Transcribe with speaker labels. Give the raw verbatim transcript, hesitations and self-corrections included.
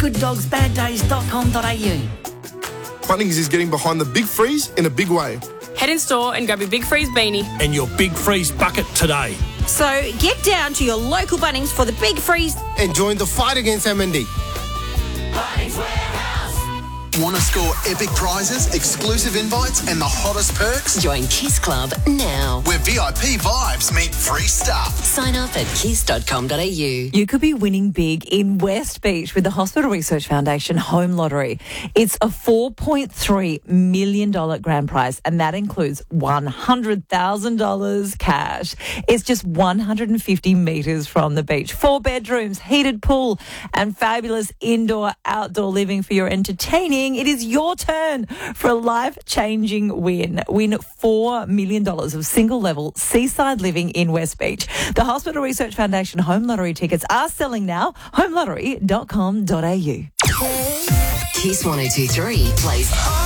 Speaker 1: good dogs bad days dot com dot a u.
Speaker 2: Bunnings is getting behind the Big Freeze in a big way.
Speaker 3: Head in store and grab your Big Freeze beanie
Speaker 4: and your Big Freeze bucket today.
Speaker 5: So get down to your local Bunnings for the Big Freeze
Speaker 6: and join the fight against M N D.
Speaker 7: Bunnings Warehouse. Want to score epic prizes, exclusive invites and the hottest perks?
Speaker 8: Join Kiss Club now.
Speaker 7: Where V I P vibes meet free stuff.
Speaker 8: Sign up at kiss dot com dot a u.
Speaker 9: You could be winning big in West Beach with the Hospital Research Foundation Home Lottery. It's a four point three million dollars grand prize, and that includes one hundred thousand dollars cash. It's just one hundred fifty metres from the beach. Four bedrooms, heated pool, and fabulous indoor-outdoor living for your entertaining. It is your turn for a life-changing win. Win four million dollars of single-level seaside living in West Beach. The Hospital Research Foundation Home Lottery tickets are selling now. home lottery dot com dot a u.
Speaker 8: Kiss one oh two three plays